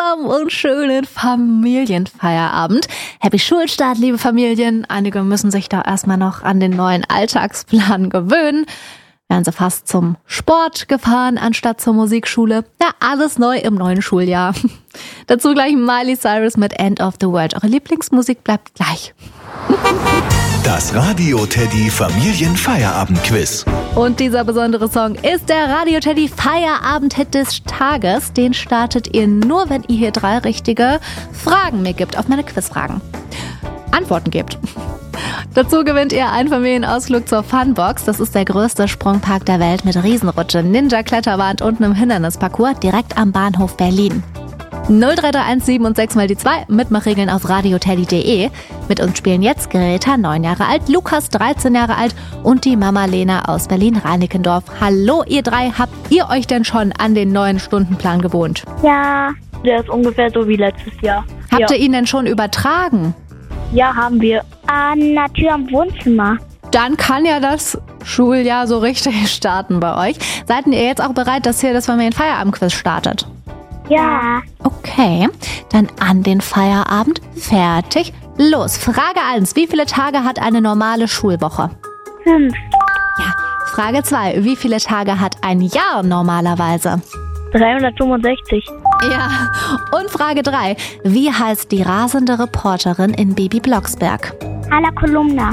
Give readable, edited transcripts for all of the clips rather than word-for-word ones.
warmen und schönen Familienfeierabend. Happy Schulstart, liebe Familien. Einige müssen sich da erstmal noch an den neuen Alltagsplan gewöhnen. Wären sie fast zum Sport gefahren, anstatt zur Musikschule. Ja, alles neu im neuen Schuljahr. Dazu gleich Miley Cyrus mit End of the World. Eure Lieblingsmusik bleibt gleich. Das Radio Teddy Familienfeierabend-Quiz. Und dieser besondere Song ist der Radio Teddy Feierabend-Hit des Tages. Den startet ihr nur, wenn ihr hier 3 richtige Fragen mir gibt, auf meine Quizfragen. Antworten gebt. Dazu gewinnt ihr einen Familienausflug zur Funbox. Das ist der größte Sprungpark der Welt mit Riesenrutsche, Ninja-Kletterwand und einem Hindernisparcours direkt am Bahnhof Berlin. 0331 7 und 6 mal die 2, Mitmachregeln auf radioteddy.de. Mit uns spielen jetzt Greta, 9 Jahre alt, Lukas, 13 Jahre alt und die Mama Lena aus Berlin-Reinickendorf. Hallo ihr 3, habt ihr euch denn schon an den neuen Stundenplan gewohnt? Ja, der ist ungefähr so wie letztes Jahr. Habt ihr ihn denn schon übertragen? Ja, haben wir. An der Tür am Wohnzimmer. Dann kann ja das Schuljahr so richtig starten bei euch. Seid ihr jetzt auch bereit, dass hier das Familienfeierabend-Quiz startet? Ja. Okay, dann an den Feierabend. Fertig. Los, Frage 1. Wie viele Tage hat eine normale Schulwoche? 5. Ja. Frage 2. Wie viele Tage hat ein Jahr normalerweise? 365. Ja. Und Frage 3. Wie heißt die rasende Reporterin in Bibi Blocksberg? Alla Kolumna.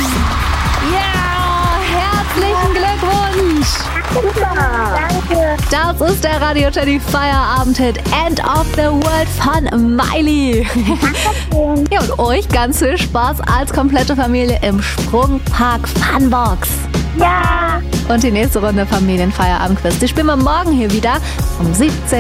Ja, herzlichen Glückwunsch! Super. Danke. Das ist der Radio Teddy Feierabend-Hit End of the World von Miley. Dankeschön. Ja, und euch ganz viel Spaß als komplette Familie im Sprungpark Funbox. Ja. Und die nächste Runde Familienfeierabend-Quiz, die spielen wir morgen hier wieder um 17